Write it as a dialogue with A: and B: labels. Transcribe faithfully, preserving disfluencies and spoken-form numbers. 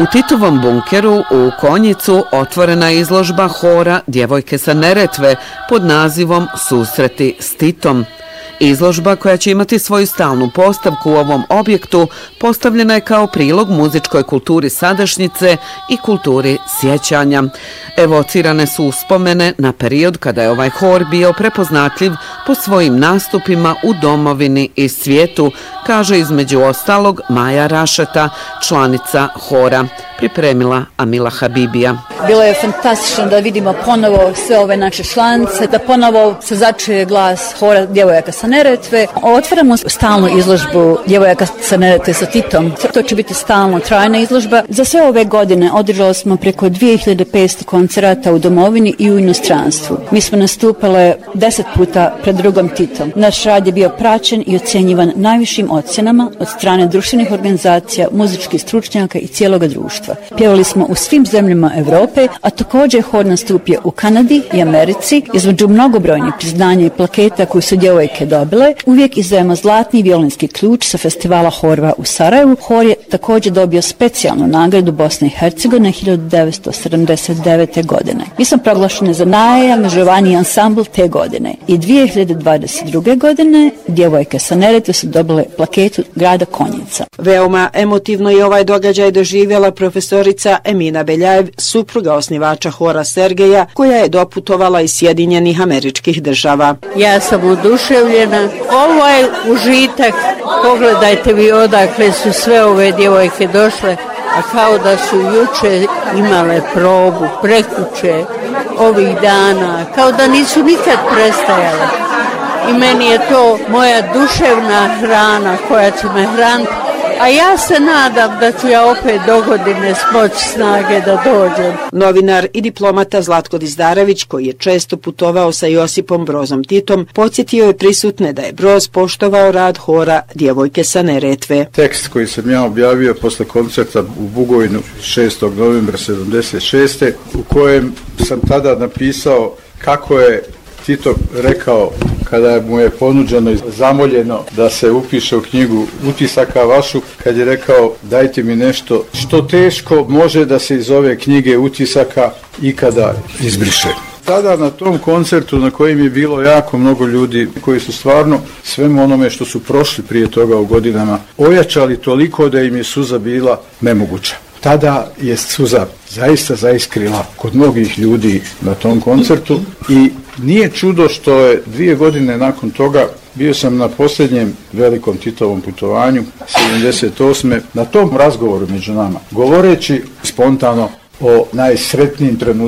A: U Titovom bunkeru u Konjicu otvorena je izložba hora Djevojke sa Neretve pod nazivom Susreti s Titom. Izložba, koja će imati svoju stalnu postavku u ovom objektu, postavljena je kao prilog muzičkoj kulturi sadašnjice i kulturi sjećanja. Evocirane su uspomene na period kada je ovaj hor bio prepoznatljiv po svojim nastupima u domovini i svijetu, kaže između ostalog Maja Rašeta, članica hora. Pripremila Amila Habibija.
B: Bilo je fantastično da vidimo ponovo sve ove naše članice, da ponovo se začuje glas hora Djevojaka sa Neretve. Otvaramo stalnu izložbu Djevojaka sa Neretve sa Titom. To će biti stalno trajna izložba. Za sve ove godine održali smo preko dvije hiljade petsto koncerata u domovini i u inostranstvu. Mi smo nastupale deset puta pred drugom Titom. Naš rad je bio praćen i ocjenjivan najvišim ocjenama od strane društvenih organizacija, muzičkih stručnjaka i cijeloga društva. Pjevali smo u svim zemljama Europe, a također hor nastupio u Kanadi i Americi. Između mnogobrojnih priznanja i plaketa koju su djevojke dobile, uvijek izdajemo zlatni violinski ključ sa festivala horva u Sarajevu. Hor je također dobio specijalnu nagradu Bosne i Hercegovine hiljadu devetsto sedamdeset devete. godine. Mi smo proglašeni za najangažovaniji ansambl te godine. I dvije hiljade dvadeset druge. godine Djevojke sa Neretve su dobile plaketu grada Konjica.
C: Veoma emotivno je ovaj događaj doživjela profesorica Emina Beljajev, supruga osnivača hora Sergeja, koja je doputovala iz Sjedinjenih Američkih Država.
D: Ja sam oduševljena. Ovaj užitak, pogledajte vi odakle su sve ove djevojke došle, a kao da su juče imale probu, prekuće, ovih dana, kao da nisu nikad prestajale. I meni je to moja duševna hrana koja će me hraniti. A ja se nadam da ću ja opet dogodine smoći snage da dođem.
C: Novinar i diplomata Zlatko Dizdarević, koji je često putovao sa Josipom Brozom Titom, podsjetio je prisutne da je Broz poštovao rad hora Djevojke sa Neretve.
E: Tekst koji sam ja objavio posle koncerta u Bugojnu šestog novembra sedamdeset šeste. u kojem sam tada napisao kako je Tito rekao kada mu je ponuđeno i zamoljeno da se upiše u knjigu utisaka vašu, kad je rekao dajte mi nešto što teško može da se iz ove knjige utisaka ikada izbriše. Tada na tom koncertu na kojem je bilo jako mnogo ljudi koji su stvarno svemu onome što su prošli prije toga u godinama ojačali toliko da im je suza bila nemoguća. Tada je suza zaista zaiskrila kod mnogih ljudi na tom koncertu i nije čudo što je dvije godine nakon toga bio sam na posljednjem velikom Titovom putovanju sedamdeset osme na tom razgovoru među nama, govoreći spontano o najsretnijim trenucima